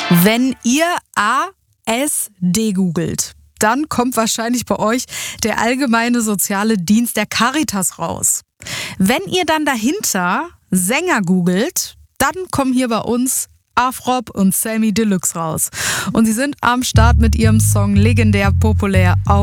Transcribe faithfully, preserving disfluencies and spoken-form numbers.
Wenn ihr A S D googelt, dann kommt wahrscheinlich bei euch der allgemeine soziale Dienst der Caritas raus. Wenn ihr dann dahinter Sänger googelt, dann kommen hier bei uns Afrob und Sammy Deluxe raus. Und sie sind am Start mit ihrem Song Legendär Populär auf